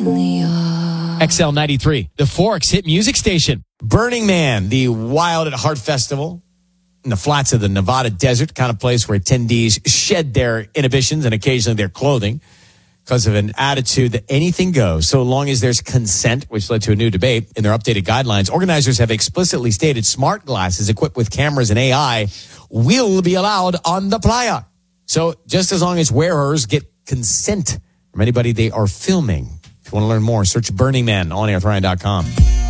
XL93, the Forks hit music station. Burning Man, the Wild at Heart Festival in the flats of the Nevada desert, kind of place where attendees shed their inhibitions and occasionally their clothing because of an attitude that anything goes, so long as there's consent, which led to a new debate. In their updated guidelines, organizers have explicitly stated smart glasses equipped with cameras and AI will be allowed on the playa. So just as long as wearers get consent from anybody they are filming. If you want to learn more, search Burning Man on airthrion.com.